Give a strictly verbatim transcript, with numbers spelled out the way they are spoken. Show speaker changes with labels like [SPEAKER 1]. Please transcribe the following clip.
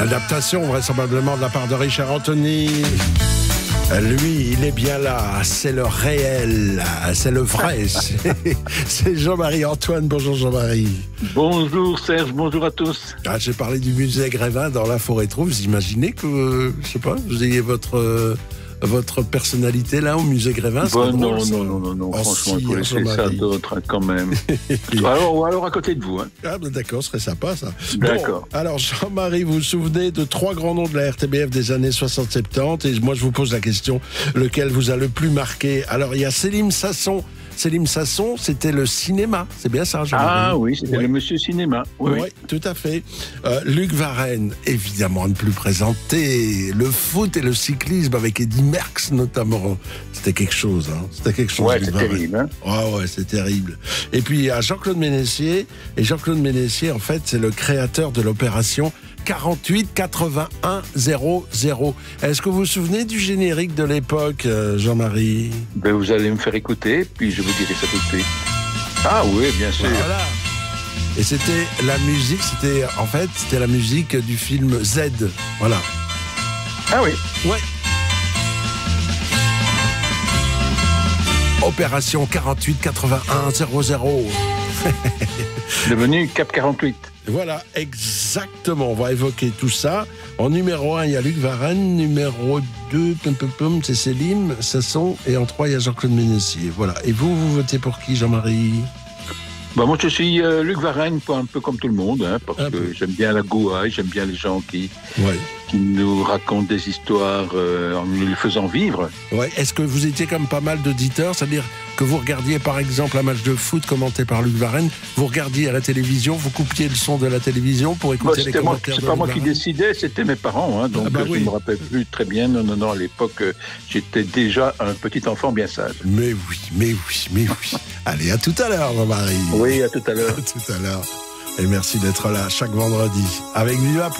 [SPEAKER 1] adaptation vraisemblablement de la part de Richard Anthony. Lui, il est bien là, c'est le réel, c'est le vrai, c'est Jean-Marie Antoine. Bonjour Jean-Marie.
[SPEAKER 2] Bonjour Serge, bonjour à tous.
[SPEAKER 1] Ah, j'ai parlé du musée Grévin dans l'Info Rétro, vous imaginez que, euh, je sais pas, vous ayez votre... Euh, votre personnalité là au musée Grévin?
[SPEAKER 2] Bon, non, non, non, non, non,
[SPEAKER 1] oh,
[SPEAKER 2] franchement,
[SPEAKER 1] si,
[SPEAKER 2] il faut laisser ça d'autres hein, quand même. alors, ou alors à côté de vous. Hein.
[SPEAKER 1] Ah, ben d'accord, ce serait sympa ça.
[SPEAKER 2] D'accord.
[SPEAKER 1] Bon, alors Jean-Marie, vous vous souvenez de trois grands noms de la R T B F des années soixante soixante-dix, et moi je vous pose la question, lequel vous a le plus marqué? Alors il y a Célim Sasson. Célim Sasson, c'était le cinéma, c'est bien ça, Jean-Marie?
[SPEAKER 2] Ah oui, c'était oui. le monsieur cinéma. Oui,
[SPEAKER 1] oui, oui. Tout à fait. Euh, Luc Varenne, évidemment, ne plus présenté. Le foot et le cyclisme avec Eddy Merckx notamment. C'était quelque chose, hein. C'était quelque chose.
[SPEAKER 2] Ouais, c'est terrible. Hein.
[SPEAKER 1] Oh, ouais, c'est terrible. Et puis, à Jean-Claude Ménessier. Et Jean-Claude Ménessier, en fait, c'est le créateur de l'opération quarante-huit quatre-vingt-un zéro zéro. Est-ce que vous vous souvenez du générique de l'époque, Jean-Marie?
[SPEAKER 2] Ben, vous allez me faire écouter, puis je vous dirai ça tout de suite. Ah oui, bien sûr.
[SPEAKER 1] Voilà. Et c'était la musique, c'était en fait, c'était la musique du film Z. Voilà.
[SPEAKER 2] Ah oui.
[SPEAKER 1] Ouais. Opération quarante-huit quatre-vingt-un zéro zéro.
[SPEAKER 2] Devenu Cap quarante-huit.
[SPEAKER 1] Voilà, exactement. On va évoquer tout ça. En numéro un, il y a Luc Varenne. Numéro deux, pum, pum, pum, c'est Célim Sasson. Et en trois, il y a Jean-Claude Ménessier. Voilà. Et vous, vous votez pour qui, Jean-Marie?
[SPEAKER 2] Bah moi, je suis euh, Luc Varenne, un peu comme tout le monde, hein, parce
[SPEAKER 1] ah,
[SPEAKER 2] que
[SPEAKER 1] peu.
[SPEAKER 2] j'aime bien la gouaille, j'aime bien les gens qui,
[SPEAKER 1] ouais.
[SPEAKER 2] qui nous racontent des histoires euh, en nous les faisant vivre.
[SPEAKER 1] Ouais. Est-ce que vous étiez comme pas mal d'auditeurs, c'est-à-dire que vous regardiez par exemple un match de foot commenté par Luc Varenne, vous regardiez à la télévision, vous coupiez le son de la télévision pour écouter bah, les commentaires
[SPEAKER 2] moi,
[SPEAKER 1] de
[SPEAKER 2] C'est pas
[SPEAKER 1] Luc
[SPEAKER 2] moi
[SPEAKER 1] Varenne.
[SPEAKER 2] qui décidais, c'était mes parents, hein, donc ah bah je ne oui. me rappelle plus très bien. Non, non, non, à l'époque, j'étais déjà un petit enfant bien sage.
[SPEAKER 1] Mais oui, mais oui, mais oui. Allez, à tout à l'heure, Jean-Marie.
[SPEAKER 2] Oui, à tout à l'heure.
[SPEAKER 1] À tout à l'heure. Et merci d'être là chaque vendredi avec Viva.